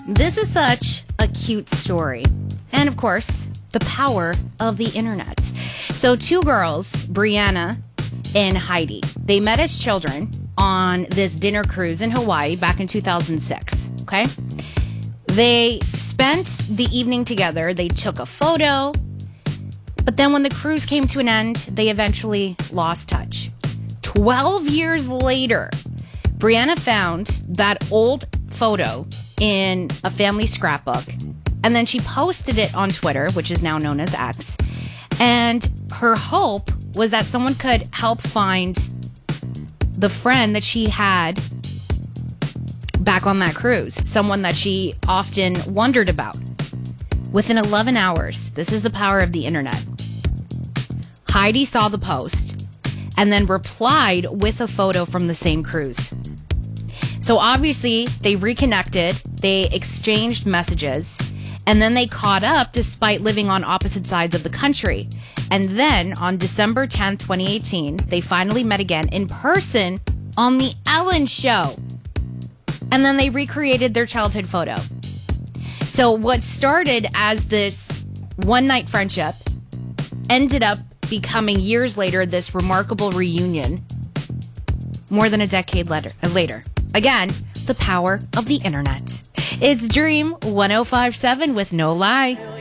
This is such a cute story. And of course, the power of the internet. So two girls, Brianna and Heidi, they met as children on this dinner cruise in Hawaii back in 2006. Okay? They spent the evening together. They took a photo. But then when the cruise came to an end, they eventually lost touch. 12 years later, Brianna found that old photo in a family scrapbook, and then she posted it on Twitter, which is now known as X. And her hope was that someone could help find the friend that she had back on that cruise, someone that she often wondered about. Within 11 hours, this is the power of the internet, Heidi saw the post and then replied with a photo from the same cruise. So obviously, they reconnected, they exchanged messages, and then they caught up despite living on opposite sides of the country. And then on December 10th, 2018, they finally met again in person on The Ellen Show. And then they recreated their childhood photo. So what started as this one-night friendship ended up becoming years later this remarkable reunion more than a decade later. Again, the power of the internet. It's Dream 105.7 with No Lie.